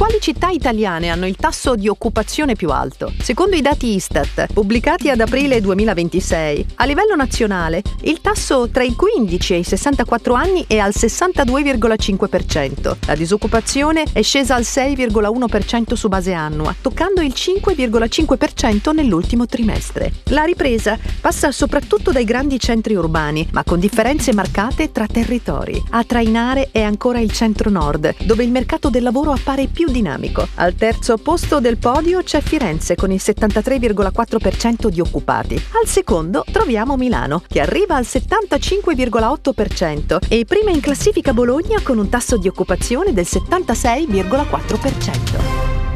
Quali città italiane hanno il tasso di occupazione più alto? Secondo i dati Istat, pubblicati ad aprile 2026, a livello nazionale il tasso tra i 15 e i 64 anni è al 62,5%. La disoccupazione è scesa al 6,1% su base annua, toccando il 5,5% nell'ultimo trimestre. La ripresa passa soprattutto dai grandi centri urbani, ma con differenze marcate tra territori. A trainare è ancora il centro-nord, dove il mercato del lavoro appare più dinamico. Al terzo posto del podio c'è Firenze con il 73,4% di occupati. Al secondo troviamo Milano, che arriva al 75,8%, e prima in classifica Bologna con un tasso di occupazione del 76,4%.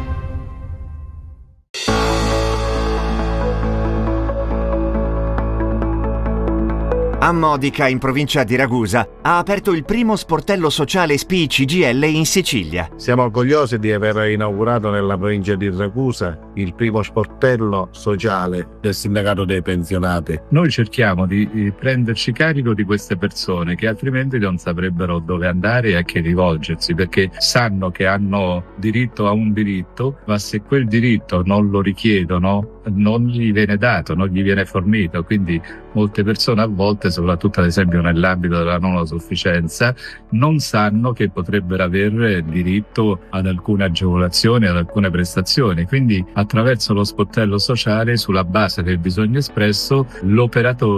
A Modica, in provincia di Ragusa, ha aperto il primo sportello sociale SPI CGIL in Sicilia. Siamo orgogliosi di aver inaugurato nella provincia di Ragusa il primo sportello sociale del sindacato dei pensionati. Noi cerchiamo di prenderci carico di queste persone che altrimenti non saprebbero dove andare e a chi rivolgersi, perché sanno che hanno diritto a un diritto, ma se quel diritto non lo richiedono non gli viene dato, non gli viene fornito. Quindi molte persone a volte, soprattutto ad esempio nell'ambito della non autosufficienza, non sanno che potrebbero avere diritto ad alcune agevolazioni, ad alcune prestazioni. Quindi attraverso lo sportello sociale, sulla base del bisogno espresso, l'operatore